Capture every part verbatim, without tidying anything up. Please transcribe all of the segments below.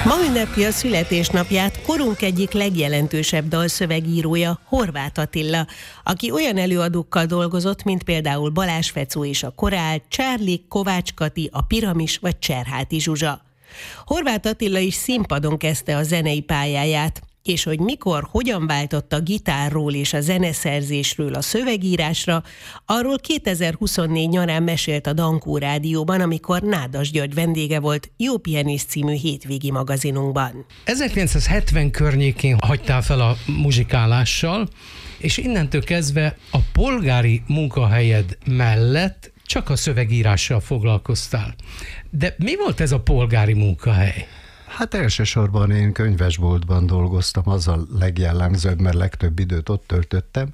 Ma ünnepli a születésnapját korunk egyik legjelentősebb dalszövegírója, Horváth Attila, aki olyan előadókkal dolgozott, mint például Balázs Fecó és a Korál, Charlie, Kovács Kati, a Piramis vagy Cserháti Zsuzsa. Horváth Attila is színpadon kezdte a zenei pályáját, és hogy mikor, hogyan váltott a gitárról és a zeneszerzésről a szövegírásra, arról kétezer-huszonnégy nyarán mesélt a Dankó Rádióban, amikor Nádas György vendége volt Jó Pianist című hétvégi magazinunkban. ezerkilencszázhetven környékén hagytál fel a muzsikálással, és innentől kezdve a polgári munkahelyed mellett csak a szövegírással foglalkoztál. De mi volt ez a polgári munkahely? Hát elsősorban én könyvesboltban dolgoztam, az a legjellemzőbb, mert legtöbb időt ott töltöttem.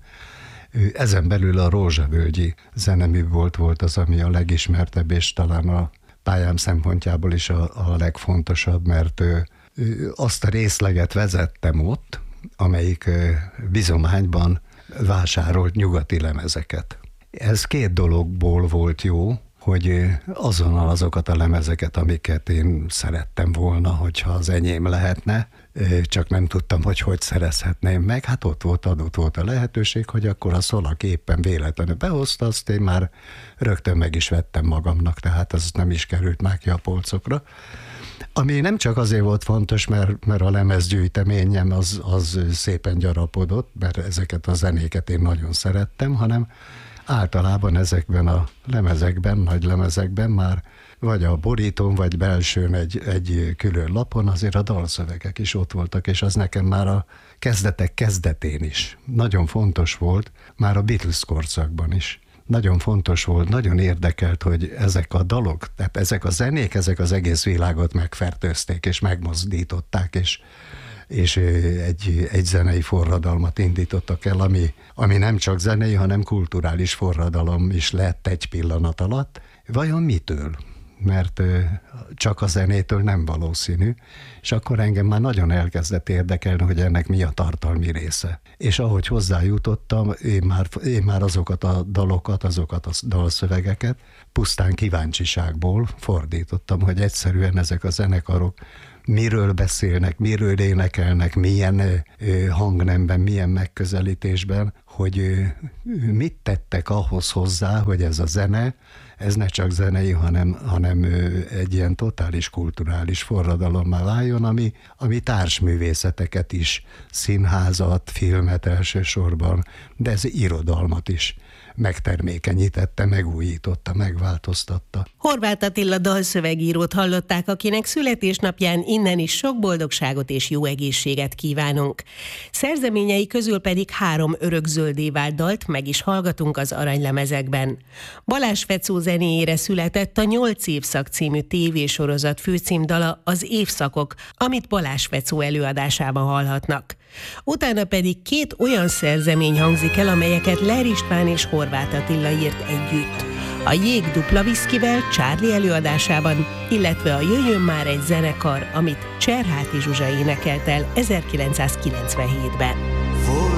Ezen belül a Rózsavölgyi zeneműbolt volt az, ami a legismertebb, és talán a pályám szempontjából is a, a legfontosabb, mert ő, ő azt a részleget vezettem ott, amelyik bizományban vásárolt nyugati lemezeket. Ez két dologból volt jó, hogy azonnal azokat a lemezeket, amiket én szerettem volna, hogyha az enyém lehetne, csak nem tudtam, hogy hogy szerezhetném meg. Hát ott volt, adott volt a lehetőség, hogy akkor a Szolak éppen véletlenül behozta, azt én már rögtön meg is vettem magamnak, tehát az nem is került már ki a polcokra. Ami nem csak azért volt fontos, mert, mert a lemezgyűjteményem az, az szépen gyarapodott, mert ezeket a zenéket én nagyon szerettem, hanem általában ezekben a lemezekben, nagy lemezekben már vagy a borítón, vagy belsőn egy, egy külön lapon azért a dalszövegek is ott voltak, és az nekem már a kezdetek kezdetén is nagyon fontos volt, már a Beatles korszakban is. Nagyon fontos volt, nagyon érdekelt, hogy ezek a dalok, tehát ezek a zenék, ezek az egész világot megfertőzték, és megmozdították, és és egy, egy zenei forradalmat indítottak el, ami, ami nem csak zenei, hanem kulturális forradalom is lett egy pillanat alatt. Vajon mitől? Mert csak a zenétől nem valószínű, és akkor engem már nagyon elkezdett érdekelni, hogy ennek mi a tartalmi része. És ahogy hozzájutottam, én már, én már azokat a dalokat, azokat a dalszövegeket pusztán kíváncsiságból fordítottam, hogy egyszerűen ezek a zenekarok miről beszélnek, miről énekelnek, milyen hangnemben, milyen megközelítésben, hogy mit tettek ahhoz hozzá, hogy ez a zene, ez ne csak zenei, hanem, hanem egy ilyen totális kulturális forradalommá váljon, ami, ami társművészeteket is, színházat, filmet elsősorban, de ez irodalmat is megtermékenyítette, megújította, megváltoztatta. Horváth Attila dalszövegírót hallották, akinek születésnapján innen is sok boldogságot és jó egészséget kívánunk. Szerzeményei közül pedig három örökzöldé vált dalt meg is hallgatunk az aranylemezekben. Balázs Fecó zenéjére született a Nyolc évszak című tévésorozat főcímdala, Az évszakok, amit Balázs Fecó előadásában hallhatnak. Utána pedig két olyan szerzemény hangzik el, amelyeket Ler István és Horváth Attila írt együtt. A Jég dupla viszkivel Charlie előadásában, illetve a Jöjjön már egy zenekar, amit Cserháti Zsuzsa énekelt el ezerkilencszázkilencvenhétben.